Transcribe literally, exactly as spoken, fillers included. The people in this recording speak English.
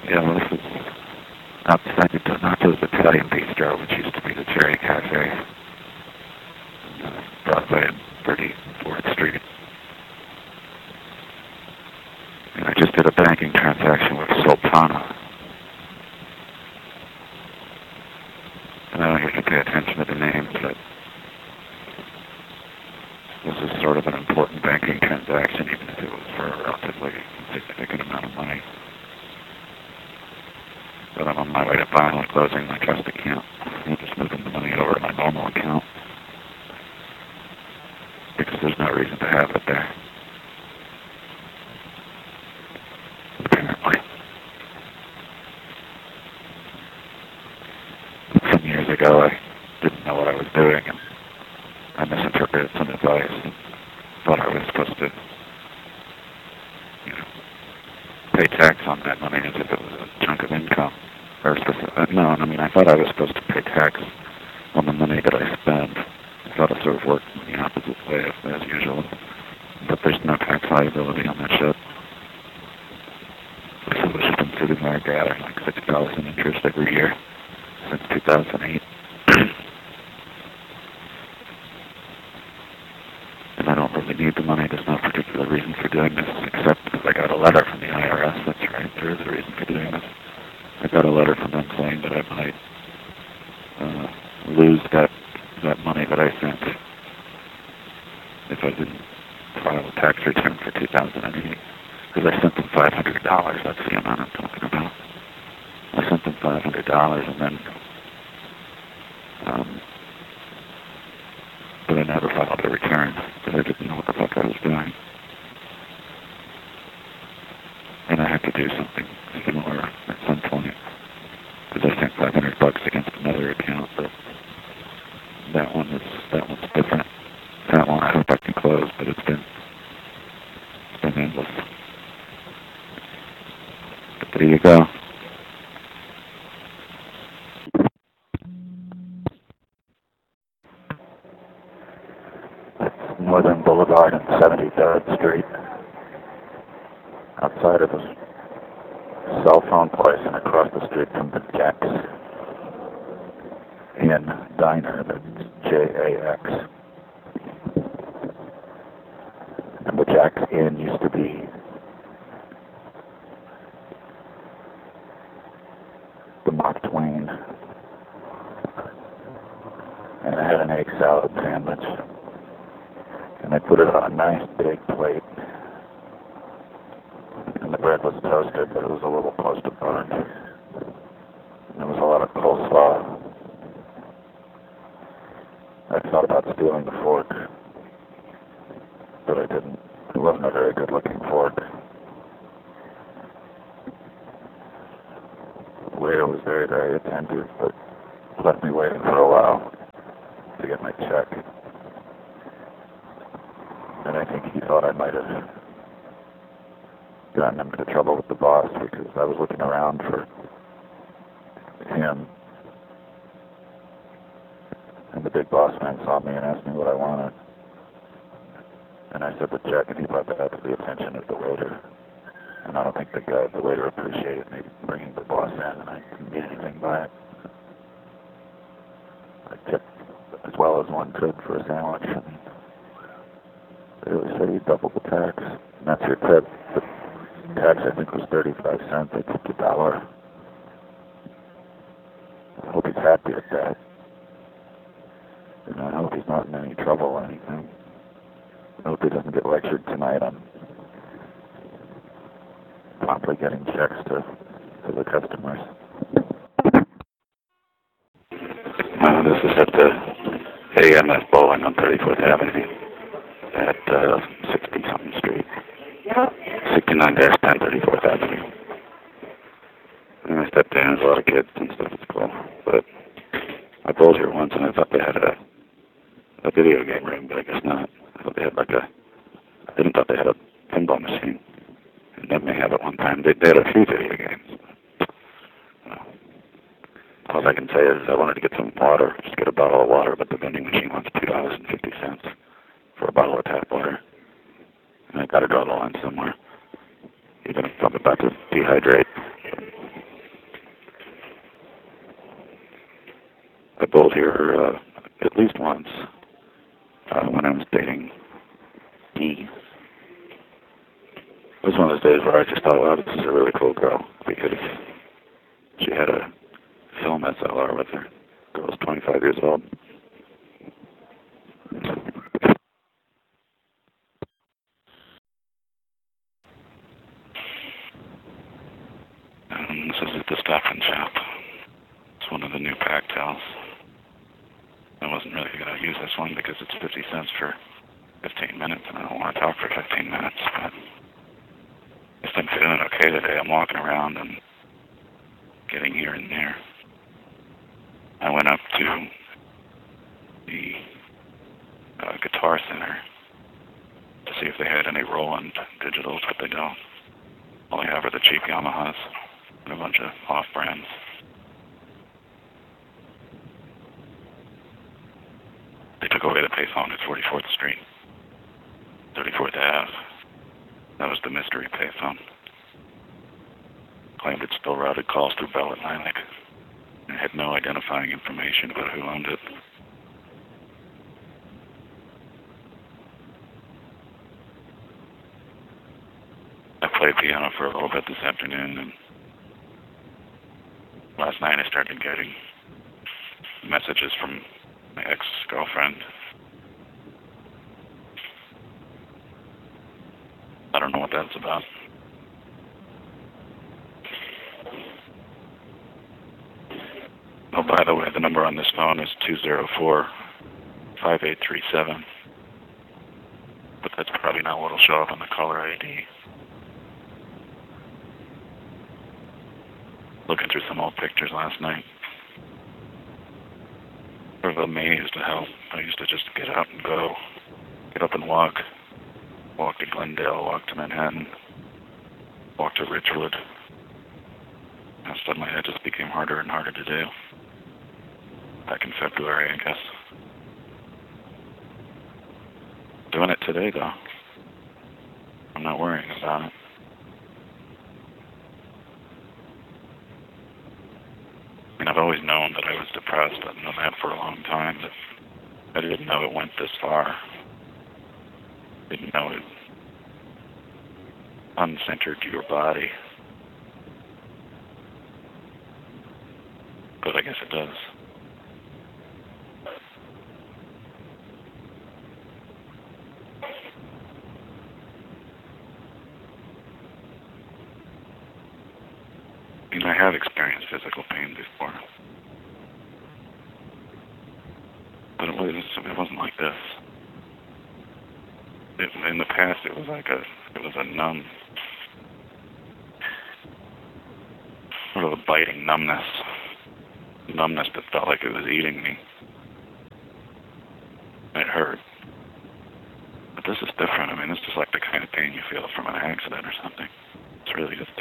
Yeah, well, this is outside the Donato's Italian Bistro, which used to be the Cherry Cafe, uh, Broadway and thirty-fourth Street. And I just did a banking transaction with Sultana. And I don't usually pay attention to the names, but this is sort of an important banking transaction, even if it was for a relatively significant amount of money. But I'm on my way to finally closing my trust account. I'm just moving the money over to my normal account because there's no reason to have it there. Apparently. Some years ago, I didn't know what I was doing, and I misinterpreted some advice and thought I was supposed to, you know, pay tax on that money as if it was a chunk of income. Or specific, no, I mean, I thought I was supposed to pay tax on the money that I spend. I thought it sort of worked in the opposite way as usual. But there's no tax liability on that shit. So it's just been sitting there gathering like six dollars in interest every year since two thousand eight. And I don't really need the money. There's no particular reason for doing this, except because I got a letter from the I R S. That's right, there is a reason for doing this. I got a letter from them saying that I might uh, lose that that money that I sent if I didn't file a tax return for two thousand eight. Because I sent them five hundred dollars. That's the amount I'm talking about. I sent them five hundred dollars and then, um, but I never filed a return because I didn't know what the fuck I was doing. And I have to do something similar at some point. Because I sent five hundred bucks against another account, but that one is that one's different. That one I hope I can close, but it's been it's been endless. But there you go. That's Northern Boulevard and seventy-third Street, outside of a cell phone place and across the street from the Jack's Inn Diner. That's J A X. And the Jack's Inn used to be the Mark Twain. And I had an egg salad sandwich. And I put it on a nice big plate. And the bread was toasted, but it was a little close to burnt. And there was a lot of coleslaw. I thought about stealing the fork, but I didn't. It wasn't a very good-looking fork. The waiter was very, very attentive, but left me waiting for a while to get my check. And I think he thought I might have gotten him into trouble with the boss because I was looking around for him. And the big boss man saw me and asked me what I wanted. And I said the check, and he brought that to the attention of the waiter. And I don't think the guy, the waiter appreciated me bringing the boss in, and I didn't get anything by it. I tipped as well as one could for a sandwich. And they really said he doubled the tax. And that's your tip. The tax, I think, was thirty-five cents. I tipped a dollar. I hope he's happy with that. And I hope he's not in any trouble or anything. I hope he doesn't get lectured tonight on promptly getting checks to, to the customers. Uh, this is at the A M F Bowling on thirty-fourth Avenue at uh, sixty-something Street. sixty-nine dash ten, thirty-fourth Avenue. And I stepped in, there's a lot of kids and stuff, it's cool. But I bowled here once and I thought they had a, a video game room, but I guess not. I thought they had like a, I didn't thought they had a pinball machine. And then they had at one time, they, they had a few video games. Uh, all I can say is I wanted to get some water, just get a bottle of water, but the vending machine wants two dollars and fifty cents for a bottle of tap water. And I got to draw the line somewhere, even if I'm about to dehydrate. bowled here uh, at least once uh, when I was dating Dee. It was one of those days where I just thought, wow, this is a really cool girl, because she had a film S L R with her. The girl was twenty-five years old. And this is at the Stop and Shop. It's one of the new Pactels. I wasn't really going to use this one because it's fifty cents for fifteen minutes, and I don't want to talk for fifteen minutes, but I guess I'm feeling okay today. I'm walking around and getting here and there. I went up to the uh, Guitar Center to see if they had any Roland digitals, but they don't. All they have are the cheap Yamahas and a bunch of off-brands. They took away the payphone at forty-fourth Street, thirty-fourth Ave. That was the mystery payphone. Claimed it still routed calls through Bell Atlantic and had no identifying information about who owned it. I played piano for a little bit this afternoon, and last night I started getting messages from my ex-girlfriend. I don't know what that's about. Oh, by the way, the number on this phone is two zero four, five eight three seven. But that's probably not what will show up on the caller I D. Looking through some old pictures last night. Sort of amazed at how I used to just get out and go. Get up and walk. Walk to Glendale, walk to Manhattan, walk to Ridgewood. And suddenly that just became harder and harder to do. Back in February, I guess. Doing it today, though. I'm not worrying about it. I mean, I've always known that I was depressed. I've known that for a long time, but I didn't know it went this far. Didn't know it uncentered your body. But I guess it does. I mean, I have experienced physical pain before. But it, was, it wasn't like this. It, in the past, it was like a, it was a numb, sort of a biting numbness. Numbness that felt like it was eating me. It hurt. But this is different. I mean, this is like the kind of pain you feel from an accident or something. It's really just